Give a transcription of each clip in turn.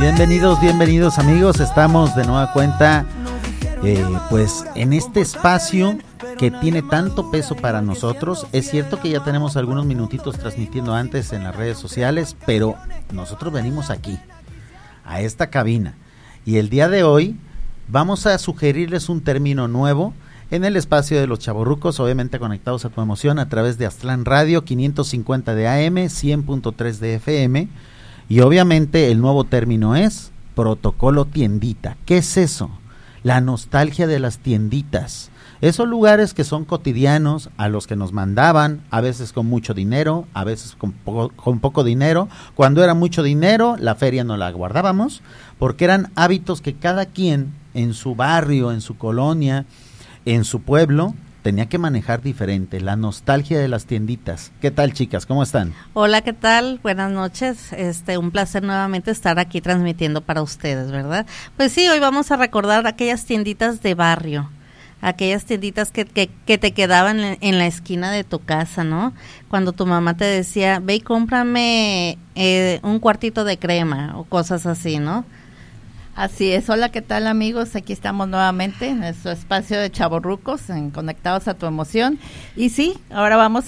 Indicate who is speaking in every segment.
Speaker 1: Bienvenidos amigos, estamos de nueva cuenta pues en este espacio que tiene tanto peso para nosotros. Es cierto que ya tenemos algunos minutitos transmitiendo antes en las redes sociales, pero nosotros venimos aquí, a esta cabina, y el día de hoy vamos a sugerirles un término nuevo en el espacio de los chavorrucos, obviamente conectados a tu emoción a través de Aztlán Radio, 550 de AM, 100.3 de FM. Y obviamente el nuevo término es protocolo tiendita. ¿Qué es eso? La nostalgia de las tienditas. Esos lugares que son cotidianos, a los que nos mandaban, a veces con mucho dinero, a veces con poco dinero. Cuando era mucho dinero, la feria no la guardábamos, porque eran hábitos que cada quien en su barrio, en su colonia, en su pueblo, tenía que manejar diferente. La nostalgia de las tienditas. ¿Qué tal, chicas? ¿Cómo están?
Speaker 2: Hola, ¿qué tal? Buenas noches. Un placer nuevamente estar aquí transmitiendo para ustedes, ¿verdad? Pues sí, hoy vamos a recordar aquellas tienditas de barrio, aquellas tienditas que te quedaban en la esquina de tu casa, ¿no? Cuando tu mamá te decía, ve y cómprame un cuartito de crema o cosas así, ¿no?
Speaker 3: Así es. Hola, ¿qué tal, amigos? Aquí estamos nuevamente en nuestro espacio de chavorrucos, en Conectados a tu Emoción. Y sí, ahora vamos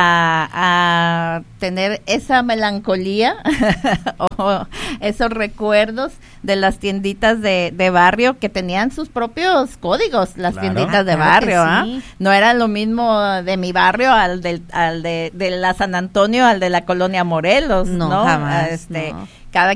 Speaker 3: a tener esa melancolía o esos recuerdos de las tienditas de barrio que tenían sus propios códigos, las tienditas de barrio, sí. No era lo mismo de mi barrio al de la San Antonio, al de la colonia Morelos, ¿no?
Speaker 2: Jamás, no.
Speaker 3: Cada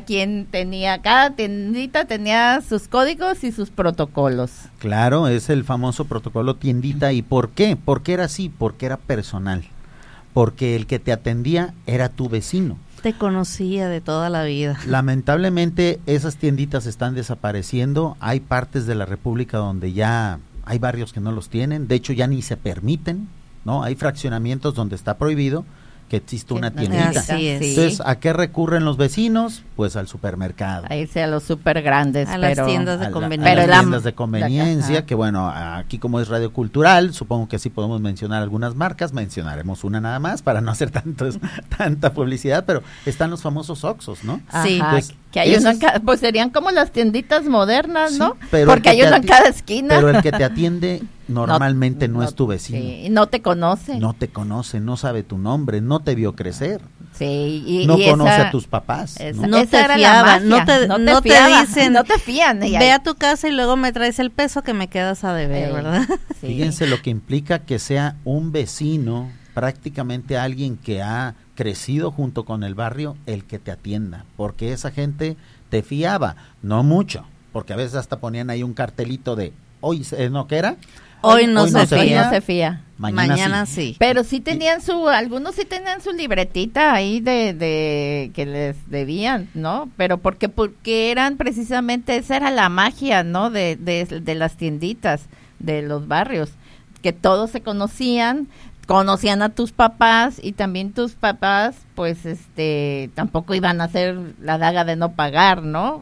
Speaker 3: tiendita tenía sus códigos y sus protocolos.
Speaker 1: Claro, es el famoso protocolo tiendita. ¿Y por qué? ¿Por qué era así? Porque era personal. Porque el que te atendía era tu vecino.
Speaker 2: Te conocía de toda la vida.
Speaker 1: Lamentablemente esas tienditas están desapareciendo. Hay partes de la República donde ya hay barrios que no los tienen. De hecho, ya ni se permiten, ¿no? Hay fraccionamientos donde está prohibido que existe una tiendita.
Speaker 2: Así es.
Speaker 1: Entonces, ¿a qué recurren los vecinos? Pues al supermercado.
Speaker 3: A irse a los super grandes.
Speaker 2: Las tiendas de conveniencia.
Speaker 1: A las tiendas de conveniencia, que bueno, aquí como es radio cultural, supongo que sí podemos mencionar algunas marcas, mencionaremos una nada más para no hacer tanta publicidad, pero están los famosos Oxxos, ¿no?
Speaker 2: Sí.
Speaker 3: Entonces, que hay uno pues serían como las tienditas modernas,
Speaker 1: sí,
Speaker 3: ¿no?
Speaker 1: Pero
Speaker 3: porque hay uno en cada esquina.
Speaker 1: Pero el que te atiende normalmente no es tu vecino.
Speaker 3: Sí, no te conoce.
Speaker 1: No te conoce, no sabe tu nombre, no te vio crecer.
Speaker 3: Sí,
Speaker 1: no conoce a tus papás.
Speaker 2: No te fiaban, no te dicen,
Speaker 3: no te fían.
Speaker 2: Ve a tu casa y luego me traes el peso que me quedas a deber, ¿verdad?
Speaker 1: Sí. Fíjense lo que implica que sea un vecino, prácticamente alguien que ha crecido junto con el barrio, el que te atienda, porque esa gente te fiaba, no mucho, porque a veces hasta ponían ahí un cartelito de, hoy, ¿no qué era?
Speaker 2: Hoy no se
Speaker 3: fía.
Speaker 2: Mañana sí.
Speaker 3: Pero sí tenían algunos sí tenían su libretita ahí de que les debían, ¿no? Pero porque eran precisamente, esa era la magia, ¿no? De las tienditas, de los barrios, que todos se conocían a tus papás, y también tus papás pues tampoco iban a hacer la daga de no pagar, ¿no?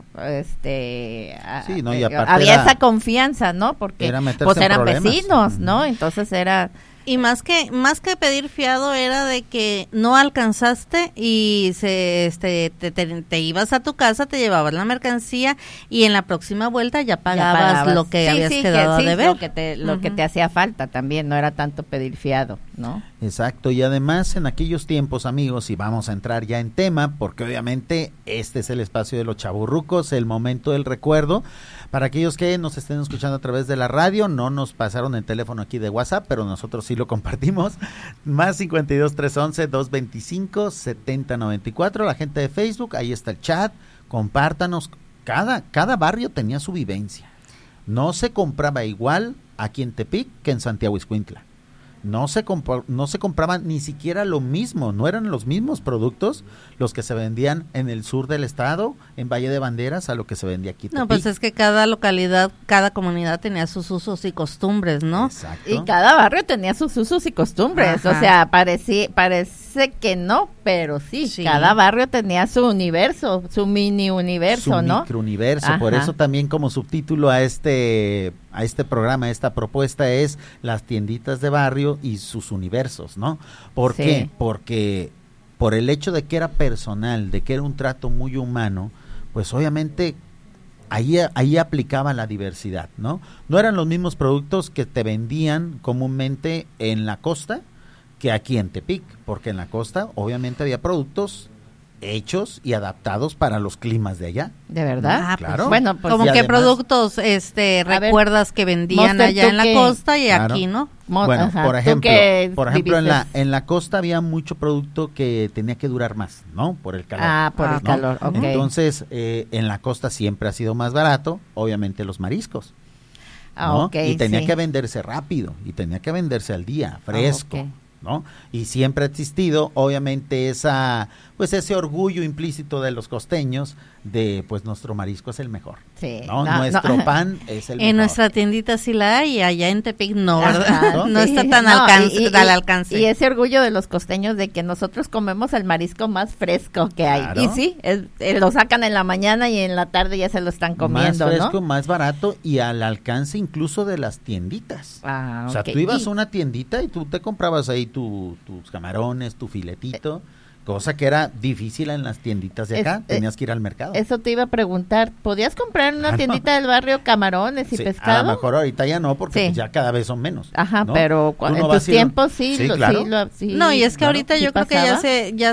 Speaker 1: Sí, no, y aparte
Speaker 3: había esa confianza, ¿no? Porque pues eran vecinos, ¿no? Entonces era.
Speaker 2: Y más que pedir fiado era de que no alcanzaste y te ibas a tu casa, te llevabas la mercancía y en la próxima vuelta ya pagabas lo que habías quedado a deber.
Speaker 3: Lo que te hacía falta también, no era tanto pedir fiado, ¿no?
Speaker 1: Exacto, y además en aquellos tiempos, amigos, y vamos a entrar ya en tema, porque obviamente este es el espacio de los chavorrucos, el momento del recuerdo. Para aquellos que nos estén escuchando a través de la radio, no nos pasaron el teléfono aquí de WhatsApp, pero nosotros sí lo compartimos, más 52-311-225-7094, la gente de Facebook, ahí está el chat, compártanos, cada barrio tenía su vivencia, no se compraba igual aquí en Tepic que en Santiago Ixcuintla. No se compraba ni siquiera lo mismo, no eran los mismos productos los que se vendían en el sur del estado, en Valle de Banderas, a lo que se vendía aquí.
Speaker 2: No, pues es que cada localidad, cada comunidad tenía sus usos y costumbres, ¿no?
Speaker 1: Exacto.
Speaker 3: Y cada barrio tenía sus usos y costumbres. Ajá. O sea, parece que no, pero sí, cada barrio tenía su universo, su mini universo, ¿no? Su
Speaker 1: microuniverso. Ajá. Por eso también como subtítulo a este programa, esta propuesta es las tienditas de barrio y sus universos, ¿no? ¿Por qué? Porque por el hecho de que era personal, de que era un trato muy humano, pues obviamente ahí aplicaba la diversidad, ¿no? No eran los mismos productos que te vendían comúnmente en la costa que aquí en Tepic, porque en la costa obviamente había productos hechos y adaptados para los climas de allá.
Speaker 3: ¿De verdad?
Speaker 1: Claro.
Speaker 3: Bueno, pues,
Speaker 2: como que
Speaker 1: además,
Speaker 2: productos recuerdas que vendían
Speaker 3: Monster,
Speaker 2: allá en la
Speaker 3: ¿tú qué?
Speaker 2: costa y
Speaker 1: Claro.
Speaker 2: aquí, ¿no?
Speaker 1: Bueno,
Speaker 3: Ajá,
Speaker 1: por
Speaker 3: ¿tú
Speaker 1: ejemplo,
Speaker 3: qué
Speaker 1: en
Speaker 3: viviste?
Speaker 1: la costa había mucho producto que tenía que durar más, ¿no? Por el calor.
Speaker 3: Ah, por el
Speaker 2: ¿no?
Speaker 3: calor, ok.
Speaker 1: Entonces, en la costa siempre ha sido más barato, obviamente los mariscos,
Speaker 3: Ah,
Speaker 1: ¿no?
Speaker 3: ok,
Speaker 1: y tenía
Speaker 3: sí.
Speaker 1: que venderse rápido, y tenía que venderse al día, fresco,
Speaker 3: ok.
Speaker 1: ¿no? Y siempre ha existido, obviamente, ese orgullo implícito de los costeños de, pues, nuestro marisco es el mejor,
Speaker 3: Sí.
Speaker 1: ¿no?
Speaker 3: No,
Speaker 1: Nuestro
Speaker 3: no.
Speaker 1: pan es el
Speaker 2: En
Speaker 1: mejor.
Speaker 2: nuestra tiendita sí la hay y allá en Tepic no, ¿verdad?
Speaker 3: Ajá,
Speaker 2: No
Speaker 3: sí.
Speaker 2: está tan
Speaker 3: No,
Speaker 2: al alcance.
Speaker 3: Y ese orgullo de los costeños de que nosotros comemos el marisco más fresco que hay.
Speaker 1: Claro.
Speaker 3: Y sí, lo sacan en la mañana y en la tarde ya se lo están comiendo,
Speaker 1: más fresco,
Speaker 3: ¿no?
Speaker 1: más barato y al alcance incluso de las tienditas.
Speaker 3: Ah,
Speaker 1: O sea,
Speaker 3: ok.
Speaker 1: tú ibas
Speaker 3: Y-
Speaker 1: a una tiendita y tú te comprabas ahí tus camarones, tu filetito, cosa que era difícil en las tienditas de acá, tenías que ir al mercado.
Speaker 3: Eso te iba a preguntar, ¿podías comprar en una
Speaker 1: Claro.
Speaker 3: tiendita del barrio camarones y
Speaker 1: Sí,
Speaker 3: pescado?
Speaker 1: a lo mejor ahorita ya no, porque
Speaker 3: Sí.
Speaker 1: pues, ya cada vez son menos.
Speaker 3: Ajá,
Speaker 1: ¿no?
Speaker 3: pero
Speaker 1: Tú
Speaker 3: en
Speaker 1: no vas
Speaker 3: tus
Speaker 1: a ir a-
Speaker 3: tiempos sí,
Speaker 1: Sí, claro.
Speaker 3: sí,
Speaker 2: No, y es que
Speaker 1: claro.
Speaker 2: ahorita
Speaker 3: ¿Sí
Speaker 2: yo creo que
Speaker 3: pasaba?
Speaker 2: ya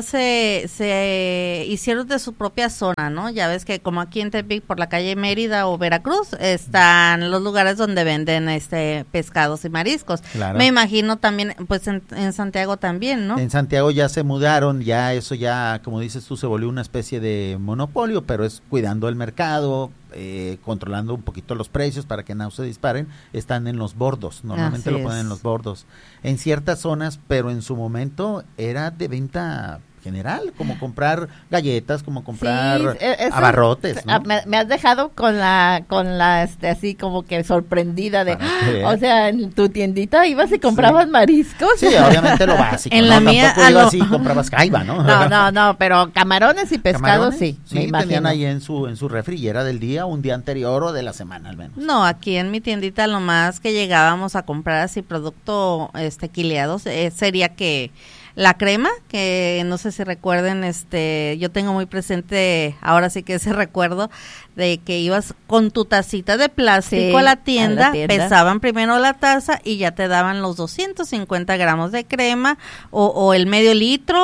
Speaker 2: se hicieron de su propia zona, ¿no? Ya ves que como aquí en Tepic por la calle Mérida o Veracruz están los lugares donde venden pescados y mariscos.
Speaker 1: Claro.
Speaker 2: Me imagino también pues en Santiago también, ¿no?
Speaker 1: En Santiago ya se mudaron, ya eso ya, como dices tú, se volvió una especie de monopolio, pero es cuidando el mercado, controlando un poquito los precios para que no se disparen, están en los bordos, normalmente
Speaker 2: Así
Speaker 1: lo ponen
Speaker 2: es.
Speaker 1: en los bordos, en ciertas zonas, pero en su momento era de venta general, como comprar galletas, como comprar
Speaker 3: Sí, eso-
Speaker 1: abarrotes, ¿no?
Speaker 3: Me has dejado con la así como que sorprendida de,
Speaker 1: Para que veas.
Speaker 3: o sea, en tu tiendita ibas y comprabas mariscos.
Speaker 1: Sí, obviamente lo básico,
Speaker 2: En
Speaker 1: ¿no?
Speaker 2: la mía,
Speaker 1: Tampoco ibas y comprabas jaiba, ¿no?
Speaker 3: No, pero camarones y pescado
Speaker 1: Camarones,
Speaker 3: sí, me
Speaker 1: sí,
Speaker 3: imagino.
Speaker 1: tenían ahí en su refri, y era del día, un día anterior o de la semana al menos.
Speaker 2: No, aquí en mi tiendita lo más que llegábamos a comprar así producto quileados sería que la crema, que no sé si recuerden, yo tengo muy presente ahora sí que ese recuerdo de que ibas con tu tacita de plástico
Speaker 3: Sí,
Speaker 2: a la tienda,
Speaker 3: tienda.
Speaker 2: pesaban primero la taza y ya te daban los 250 gramos de crema o el medio litro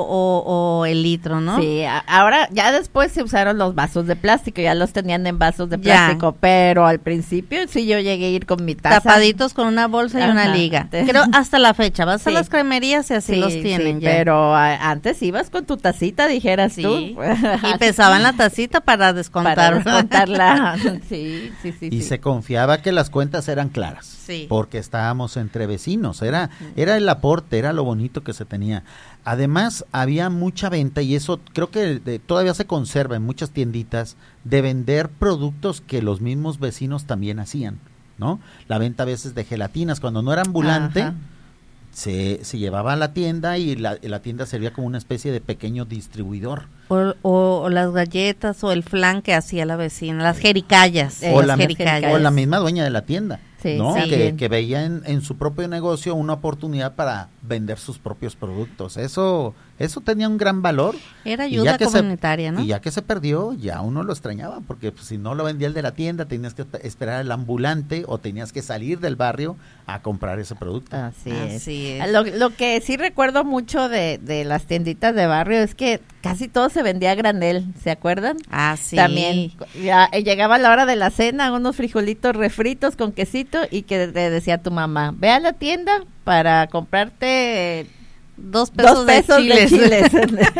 Speaker 2: o el litro, ¿no?
Speaker 3: Sí, ahora ya después se usaron los vasos de plástico, ya los tenían en vasos de
Speaker 2: Ya.
Speaker 3: plástico, pero al principio sí yo llegué a ir con mi taza.
Speaker 2: Tapaditos con una bolsa y una
Speaker 3: Ajá.
Speaker 2: liga. Creo hasta la fecha, vas a
Speaker 3: Sí.
Speaker 2: las cremerías y así
Speaker 3: Sí,
Speaker 2: los tienen
Speaker 3: sí,
Speaker 2: ya.
Speaker 3: pero antes ibas con tu tacita, dijeras
Speaker 2: Sí,
Speaker 3: tú.
Speaker 2: y pesaban la tacita para descontar.
Speaker 3: para descontarla. Sí.
Speaker 1: Y se confiaba que las cuentas eran claras,
Speaker 2: Sí.
Speaker 1: porque estábamos entre vecinos, era el aporte, era lo bonito que se tenía. Además, había mucha venta, y eso creo que todavía se conserva en muchas tienditas, de vender productos que los mismos vecinos también hacían, ¿no? La venta a veces de gelatinas, cuando no era ambulante,
Speaker 3: Ajá.
Speaker 1: se llevaba a la tienda y la tienda servía como una especie de pequeño distribuidor.
Speaker 2: O las galletas o el flan que hacía la vecina, las jericayas.
Speaker 1: O
Speaker 2: las
Speaker 1: la,
Speaker 2: jericayas.
Speaker 1: o la misma dueña de la tienda,
Speaker 3: Sí,
Speaker 1: ¿no?
Speaker 3: también.
Speaker 1: Que veía en su propio negocio una oportunidad para vender sus propios productos. Eso tenía un gran valor.
Speaker 2: Era
Speaker 1: Y
Speaker 2: ayuda
Speaker 1: ya que
Speaker 2: comunitaria, ¿no?
Speaker 1: Y ya que se perdió, ya uno lo extrañaba, porque pues, si no lo vendía el de la tienda, tenías que esperar al ambulante o tenías que salir del barrio a comprar ese producto.
Speaker 3: Así
Speaker 2: Así
Speaker 3: es.
Speaker 2: es.
Speaker 3: Lo que sí recuerdo mucho de las tienditas de barrio es que casi todo se vendía a granel, ¿se acuerdan?
Speaker 2: Ah, sí.
Speaker 3: También ya llegaba la hora de la cena, unos frijolitos refritos con quesito y que te decía tu mamá, ve a la tienda para comprarte
Speaker 2: 2 pesos,
Speaker 3: 2 pesos de chiles.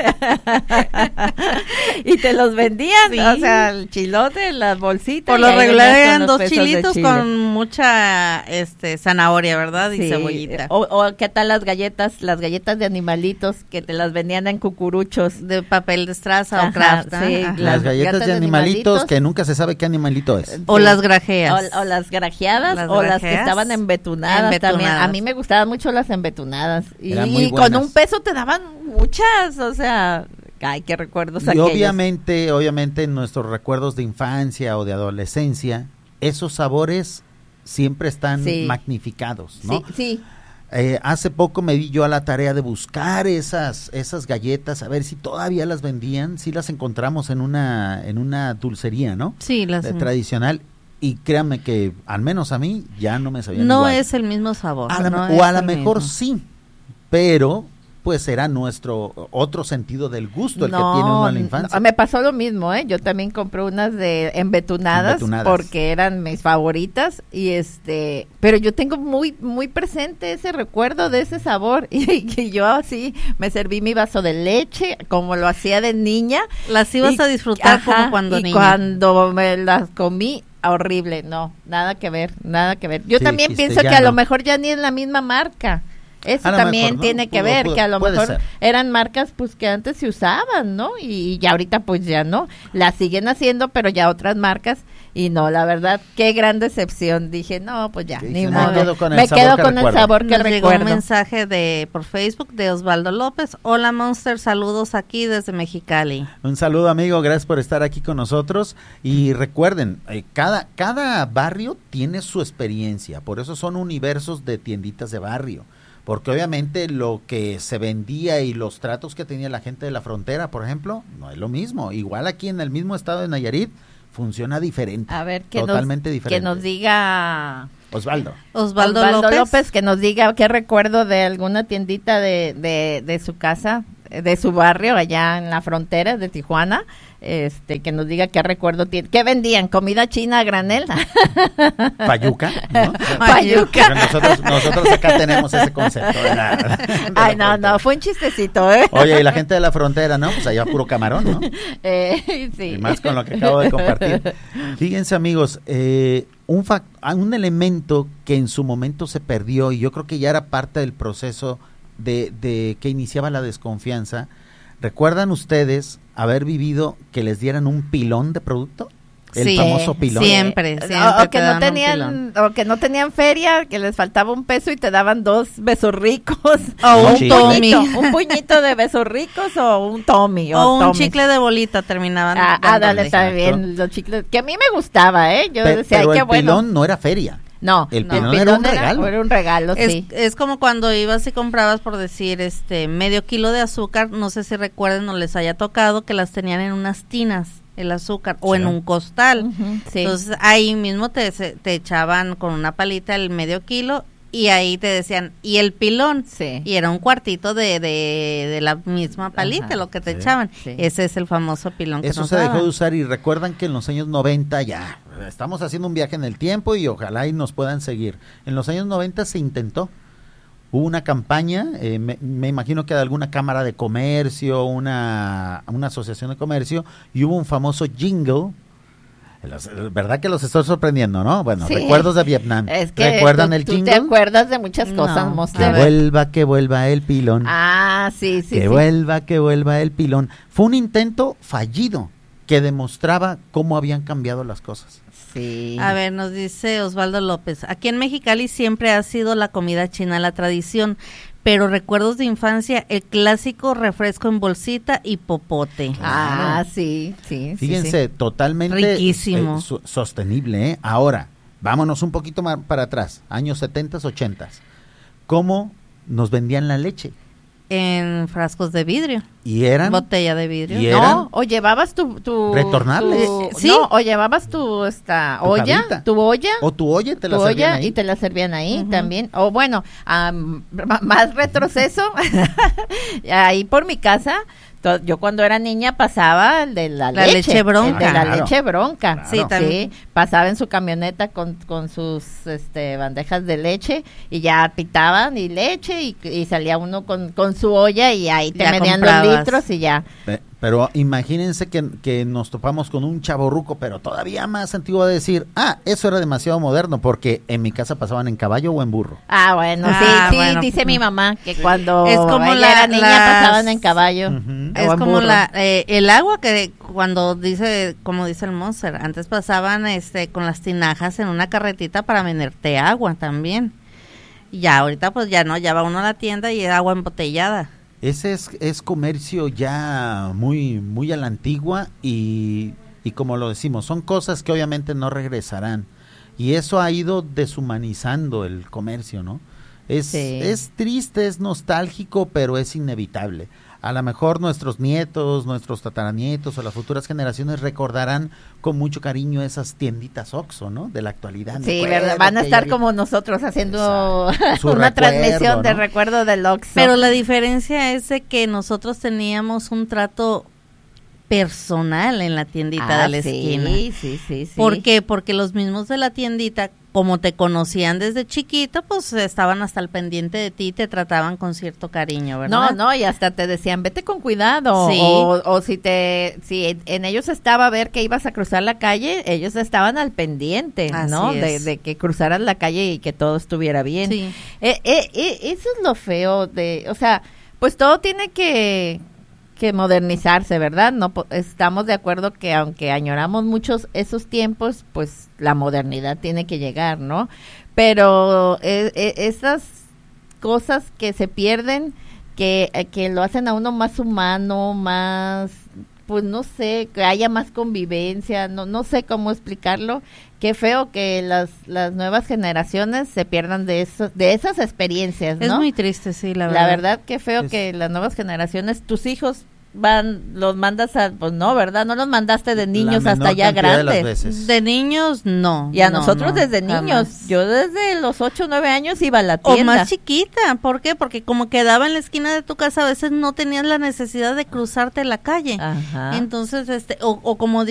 Speaker 3: Y te los vendían,
Speaker 2: Sí.
Speaker 3: o sea, el chilote, las bolsitas.
Speaker 2: Por
Speaker 3: y
Speaker 2: lo
Speaker 3: ahí
Speaker 2: regular
Speaker 3: venías con
Speaker 2: eran
Speaker 3: los
Speaker 2: 2
Speaker 3: pesos de
Speaker 2: chilitos
Speaker 3: chile.
Speaker 2: con mucha zanahoria, ¿verdad? Y
Speaker 3: Sí,
Speaker 2: cebollita.
Speaker 3: o qué tal las galletas de animalitos que te las vendían en cucuruchos.
Speaker 2: De papel de estraza
Speaker 3: Ajá,
Speaker 2: o craft. ¿ah?
Speaker 3: sí,
Speaker 2: Ajá.
Speaker 1: Las galletas de animalitos que nunca se sabe qué animalito es.
Speaker 2: O
Speaker 3: Sí.
Speaker 2: las grajeas.
Speaker 3: O las grajeadas,
Speaker 2: Las
Speaker 3: o las que
Speaker 2: grajeas.
Speaker 3: estaban embetunadas, también.
Speaker 2: Embetunadas.
Speaker 3: A mí me gustaban mucho las embetunadas.
Speaker 1: Eran muy
Speaker 3: Y con
Speaker 1: buenas.
Speaker 3: un peso te daban muchas, o sea, ay, qué recuerdos
Speaker 1: Y
Speaker 3: aquellos.
Speaker 1: obviamente en nuestros recuerdos de infancia o de adolescencia, esos sabores siempre están
Speaker 3: Sí.
Speaker 1: magnificados, ¿no?
Speaker 3: Sí, sí.
Speaker 1: Hace poco me di yo a la tarea de buscar esas galletas, a ver si todavía las vendían, si las encontramos en una dulcería, ¿no?
Speaker 2: Sí,
Speaker 1: tradicional. Y créanme que, al menos a mí, ya no me sabían
Speaker 2: no
Speaker 1: igual.
Speaker 2: es el mismo sabor.
Speaker 1: A lo mejor sí, pero pues era nuestro otro sentido del gusto el que tiene uno en la infancia.
Speaker 3: Me pasó lo mismo, Yo también compré unas de embetunadas porque eran mis favoritas pero yo tengo muy muy presente ese recuerdo de ese sabor y que yo así me serví mi vaso de leche como lo hacía de niña.
Speaker 2: Las ibas a disfrutar como cuando niña.
Speaker 3: Y cuando me las comí, horrible, no, nada que ver. Yo también pienso que a lo mejor ya ni es la misma marca. Eso también mejor, tiene que ver, que a lo mejor eran marcas pues que antes se usaban, ¿no? Y ya ahorita pues ya no, las siguen haciendo, pero ya otras marcas, y no, la verdad, qué gran decepción. Dije, no, pues ya, ni modo. Me quedo con el sabor que recuerdo.
Speaker 2: Llegó un mensaje por Facebook de Osvaldo López. Hola Monster, saludos aquí desde Mexicali.
Speaker 1: Un saludo, amigo, gracias por estar aquí con nosotros. Y recuerden, cada barrio tiene su experiencia, por eso son universos de tienditas de barrio. Porque obviamente lo que se vendía y los tratos que tenía la gente de la frontera, por ejemplo, no es lo mismo. Igual aquí en el mismo estado de Nayarit funciona diferente.
Speaker 3: A ver,
Speaker 1: diferente.
Speaker 3: Que nos diga
Speaker 1: Osvaldo
Speaker 3: López, que nos diga qué recuerdo de alguna tiendita de su casa, de su barrio allá en la frontera de Tijuana, que nos diga qué recuerdo tiene. ¿Qué vendían? ¿Comida china a granel?
Speaker 1: Payuca, ¿no?
Speaker 3: Payuca.
Speaker 1: Nosotros acá tenemos ese concepto.
Speaker 3: Ay, no, fue un chistecito,
Speaker 1: Oye, y la gente de la frontera, ¿no? Pues allá puro camarón, ¿no?
Speaker 3: Sí.
Speaker 1: Y más con lo que acabo de compartir. Fíjense, amigos, un elemento que en su momento se perdió, y yo creo que ya era parte del proceso de que iniciaba la desconfianza. ¿Recuerdan ustedes haber vivido que les dieran un pilón de producto? El famoso pilón.
Speaker 2: Siempre.
Speaker 3: O que no tenían feria, que les faltaba un peso y te daban 2 besos ricos.
Speaker 2: O un Tommy.
Speaker 3: Un puñito de besos ricos o un Tommy.
Speaker 2: O un chicle de bolita terminaban.
Speaker 3: Dale, también los chicles. Que a mí me gustaba, Yo decía,
Speaker 1: pero
Speaker 3: qué bueno.
Speaker 1: El pilón no era feria.
Speaker 3: No,
Speaker 1: el pilón era un regalo.
Speaker 3: Era un regalo, sí.
Speaker 2: Es como cuando ibas y comprabas, por decir, medio kilo de azúcar, no sé si recuerden o les haya tocado que las tenían en unas tinas, el azúcar, o en un costal.
Speaker 3: Sí.
Speaker 2: Entonces ahí mismo te echaban con una palita el medio kilo y ahí te decían, y el pilón, y era un cuartito de la misma palita, lo que te echaban. Sí. Ese es el famoso pilón.
Speaker 1: Eso se dejó de usar, y recuerdan que en los años 90 ya estamos haciendo un viaje en el tiempo y ojalá y nos puedan seguir. En los años 90 se intentó, hubo una campaña, me imagino que de alguna cámara de comercio, una asociación de comercio, y hubo un famoso jingle. ¿Verdad que los estoy sorprendiendo, no? Bueno, recuerdos de Vietnam.
Speaker 3: Es que
Speaker 1: ¿recuerdan el jingle?
Speaker 3: Tú te acuerdas de muchas cosas, Monster.
Speaker 1: Que vuelva el pilón.
Speaker 3: Sí. Que
Speaker 1: vuelva el pilón. Fue un intento fallido que demostraba cómo habían cambiado las cosas.
Speaker 3: Sí.
Speaker 2: A ver, nos dice Osvaldo López, aquí en Mexicali siempre ha sido la comida china la tradición, pero recuerdos de infancia, el clásico refresco en bolsita y popote.
Speaker 3: Sí.
Speaker 1: Fíjense, totalmente
Speaker 2: riquísimo,
Speaker 1: sostenible. Ahora, vámonos un poquito más para atrás, años 70s, 80s. ¿Cómo nos vendían la leche?
Speaker 2: En frascos de vidrio.
Speaker 1: ¿Y eran?
Speaker 2: Botella de vidrio.
Speaker 1: ¿Y eran?
Speaker 3: No, o llevabas tu
Speaker 1: retornables.
Speaker 3: ¿Sí? No, o llevabas tu olla, tu olla.
Speaker 1: O tu olla, te la servían ahí.
Speaker 3: Y te la servían ahí también. O bueno, más retroceso, ahí por mi casa, yo cuando era niña pasaba el de la leche bronca. El de la leche bronca.
Speaker 1: Claro.
Speaker 3: Sí, también. Pasaba en su camioneta con sus bandejas de leche y ya pitaban y leche y salía uno con su olla y ahí te medían los litros y ya.
Speaker 1: Pero imagínense que nos topamos con un chavorruco, pero todavía más antiguo, de decir, eso era demasiado moderno, porque en mi casa pasaban en caballo o en burro.
Speaker 3: Bueno, bueno, dice mi mamá que cuando
Speaker 2: es como
Speaker 3: ella era niña pasaban en caballo.
Speaker 2: Es como el agua que cuando como dice el Monster, antes pasaban con las tinajas en una carretita para venderte agua también. Y ya ahorita pues ya no, ya va uno a la tienda y es agua embotellada.
Speaker 1: Ese es comercio ya muy muy a la antigua y como lo decimos, son cosas que obviamente no regresarán, y eso ha ido deshumanizando el comercio, ¿no? Es triste, es nostálgico, pero es inevitable. A lo mejor nuestros nietos, nuestros tataranietos o las futuras generaciones recordarán con mucho cariño esas tienditas Oxxo, ¿no? De la actualidad.
Speaker 3: Sí, ¿verdad? Van a estar como nosotros haciendo una transmisión, ¿no? De recuerdo del Oxxo.
Speaker 2: Pero la diferencia es de que nosotros teníamos un trato personal en la tiendita de la esquina.
Speaker 3: Sí.
Speaker 2: ¿Por qué? Porque los mismos de la tiendita, como te conocían desde chiquito, pues estaban hasta el pendiente de ti y te trataban con cierto cariño, ¿verdad?
Speaker 3: No, y hasta te decían, vete con cuidado,
Speaker 2: sí.
Speaker 3: o si en ellos estaba ver que ibas a cruzar la calle, ellos estaban al pendiente, ¿no? De que cruzaras la calle y que todo estuviera bien.
Speaker 2: Sí.
Speaker 3: Eso es lo feo o sea, pues todo tiene que modernizarse, ¿verdad? No estamos de acuerdo que aunque añoramos muchos esos tiempos, pues la modernidad tiene que llegar, ¿no? Pero esas cosas que se pierden, que lo hacen a uno más humano, más, pues no sé, que haya más convivencia, no sé cómo explicarlo. Qué feo que las nuevas generaciones se pierdan de esas experiencias, ¿no?
Speaker 2: Es muy triste, sí, la verdad.
Speaker 3: La verdad, qué feo que las nuevas generaciones, tus hijos los mandas pues no, ¿verdad? No los mandaste de niños hasta ya grandes.
Speaker 2: De niños, no.
Speaker 3: Y a nosotros desde niños. Jamás. Yo desde los 8 o 9 años iba a la tienda.
Speaker 2: O más chiquita. ¿Por qué? Porque como quedaba en la esquina de tu casa, a veces no tenías la necesidad de cruzarte la calle.
Speaker 3: Ajá.
Speaker 2: Entonces, o como